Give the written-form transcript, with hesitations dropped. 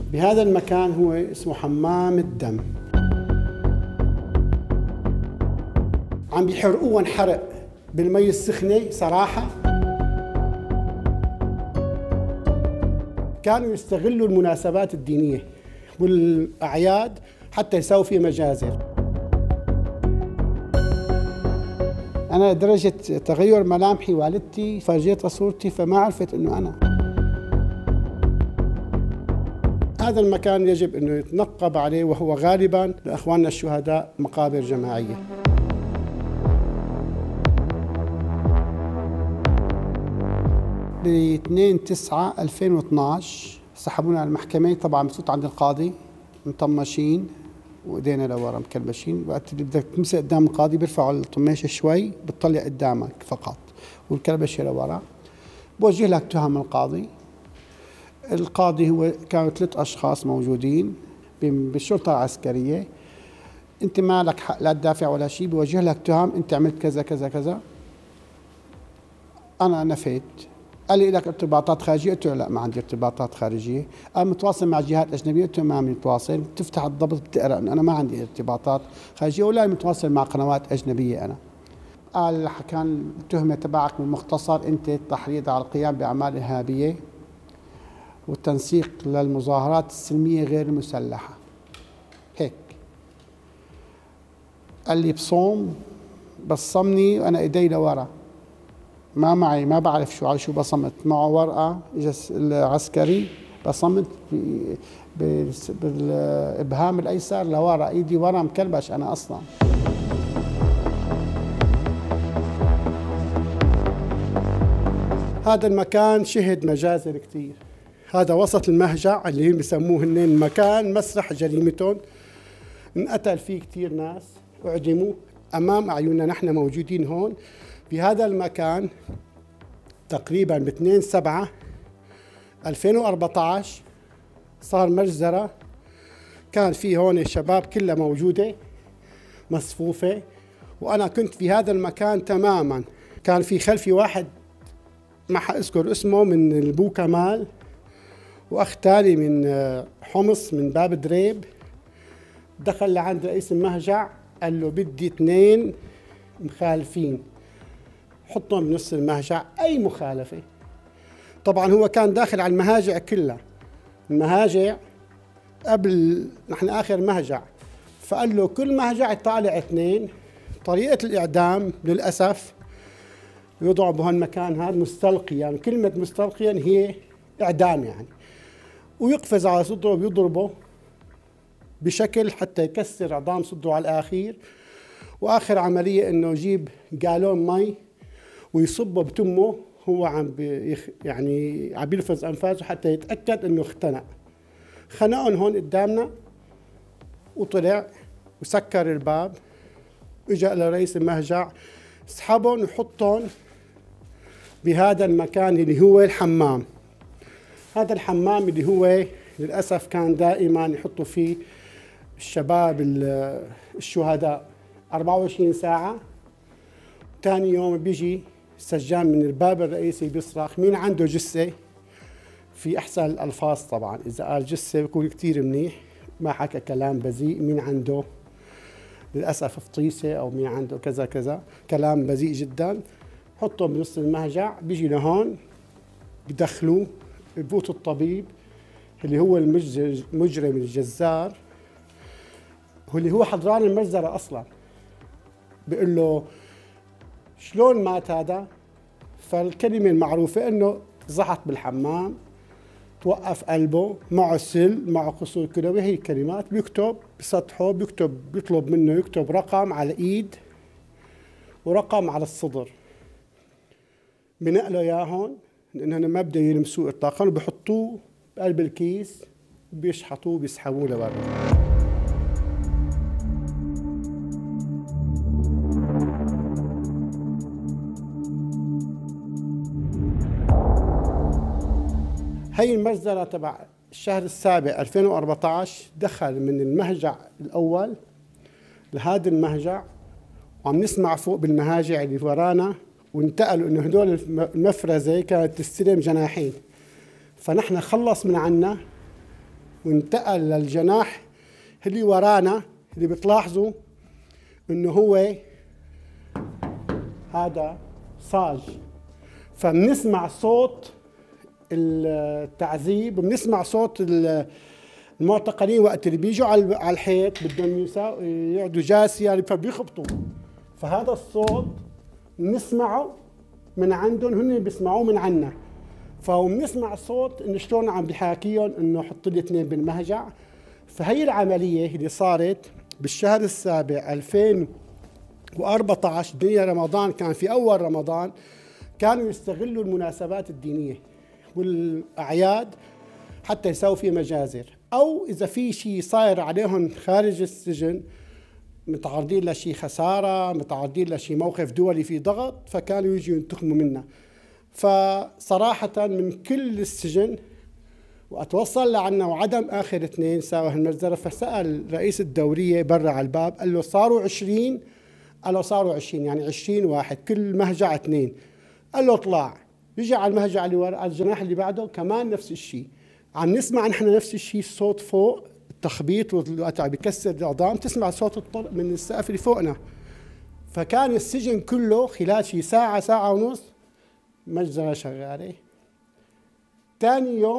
بهذا المكان هو اسمه حمام الدم. عم بيحرقوهم حرق بالمي السخنة صراحة. كانوا يستغلوا المناسبات الدينية والأعياد حتى يساووا فيها مجازر. أنا لدرجة تغير ملامحي والدتي فرجيتها صورتي فما عرفت إنه أنا. هذا المكان يجب أنه يتنقب عليه، وهو غالباً لأخواننا الشهداء مقابر جماعية. ب 2/9/2012 سحبونا على المحكمة، طبعاً بصوت عند القاضي مطمشين وايدينا لورا مكلبشين. وقت اللي بدك تمسك قدام القاضي بيرفعوا الطماشه شوي، بتطلع قدامك فقط والكلبشه لورا. بوجه لك تهم القاضي. القاضي هو كانوا 3 أشخاص موجودين بالشرطة العسكرية. أنت ما لك حق لا تدافع ولا شيء، بوجه لك تهم، أنت عملت كذا كذا كذا. أنا نفيت. قال لي لك ارتباطات خارجية؟ قلت له لا ما عندي ارتباطات خارجية. قال متواصل مع جهات أجنبية؟ قلت له ما عم نتواصل. تفتح الضبط بتقرأ أنه أنا ما عندي ارتباطات خارجية ولا متواصل مع قنوات أجنبية أنا. قال كان التهمة تبعك بالمختصر أنت التحريض على القيام بأعمال إرهابية والتنسيق للمظاهرات السلمية غير المسلحة. هيك قال لي بصوم، بصمني وأنا إيدي لورا، ما معي، ما بعرف شو بصمت. معه ورقة العسكري بصمت بالإبهام الأيسر لورا، إيدي ورا مكلبش أنا أصلاً. هذا المكان شهد مجازر كثير. هذا وسط المهجع اللي هم بسموه هنين مكان مسرح جريمتهم. انقتل فيه كثير ناس، اعدموا امام اعيننا. نحن موجودين هون في هذا المكان تقريبا ب 2/7/2014 صار مجزرة. كان في هون الشباب كلها موجودة مصفوفة، وانا كنت في هذا المكان تماما. كان في خلفي واحد ما حأذكر اسمه من البو كمال، واخ تاني من حمص من باب دريب. دخل لعند رئيس المهجع قال له بدي 2 مخالفين، حطهم بنص المهجع. اي مخالفه؟ طبعا هو كان داخل على المهاجع كلها، المهاجع قبل نحن اخر مهجع. فقال له كل مهجع طالع 2. طريقه الاعدام للاسف يوضعوا بهالمكان هذا مستلقيا، يعني كلمه مستلقيا هي اعدام يعني، ويقفز على صدره ويضربه بشكل حتى يكسر عظام صدره على الأخير. وآخر عملية إنه يجيب جالون مي ويصبه بتمه، هو يعني عم بيلفظ أنفاسه حتى يتأكد إنه اختنق. خنقهم هون قدامنا وطلع وسكر الباب. إجا لرئيس المهجع سحبهم وحطهم بهذا المكان اللي هو الحمام. هذا الحمام اللي هو للأسف كان دائما يحطوا فيه الشباب الشهداء 24 ساعة. ثاني يوم بيجي السجان من الباب الرئيسي بيصرخ مين عنده جثة، في أحسن الألفاظ طبعا. إذا قال جثة بيكون كتير منيح، ما حكى كلام بذيء. مين عنده للأسف فطيسة أو مين عنده كذا كذا، كلام بذيء جدا. حطه بنص المهجع. بيجي لهون بدخلوه، بفوت الطبيب اللي هو المجرم الجزار، واللي هو حضران المجزرة أصلا. بيقول له شلون مات هذا؟ فالكلمة المعروفة إنه زحط بالحمام، توقف قلبه، معه سل، معه قصور كلوي. هي الكلمات. بيكتب بسطحه، بيطلب منه يكتب رقم على الإيد ورقم على الصدر. بنقله إياهم لأنه ما بده يلمسوه إطلاقا، وبيحطوه بقلب الكيس وبيشحطوه بيسحبوه لبرا. هي المجزرة تبع الشهر السابع 2014 دخل من المهجع الأول لهذا المهجع، وعم نسمع فوق بالمهاجع اللي ورانا، وانتقلوا إنه هدول المفرزة كانت تستلم جناحين. فنحن خلص من عنا وانتقل للجناح اللي ورانا، اللي بتلاحظوا انه هو هذا صاج. فبنسمع صوت التعذيب وبنسمع صوت المعتقلين وقت اللي بيجوا على الحيط بدهم يقعدوا جاسيا فبيخبطوا. فهذا الصوت بنسمعه من عندهم، هن بيسمعوه من عنا. فبنسمع الصوت انه شلون عم بيحاكيهم انه حط لي 2 بالمهجع. فهي العمليه اللي صارت بالشهر السابع 2014 دنيا رمضان، كان في اول رمضان كانوا يستغلوا المناسبات الدينيه والاعياد حتى يسووا فيه مجازر، او اذا في شيء صاير عليهم خارج السجن، متعرضين لشيء خساره، متعرضين لشيء موقف دولي في ضغط، فكانوا يجوا ينتقموا منا. فصراحه من كل السجن واتوصل لعنا وعدم اخر 2 ساوى هالمجزره. فسال رئيس الدوريه برا على الباب، قال له صاروا 20؟ قال له صاروا 20، يعني 20 واحد كل مهجع 2. قال له اطلع. يجي على المهجع اللي ورا، على الجناح اللي بعده كمان نفس الشيء، عم نسمع نحن نفس الشيء، الصوت فوق التخبيط والوقت عم بيكسر العظام، تسمع صوت الطرق من السقف اللي فوقنا. فكان السجن كله خلال شيء ساعه ونص مجزره شغاله. ثاني يوم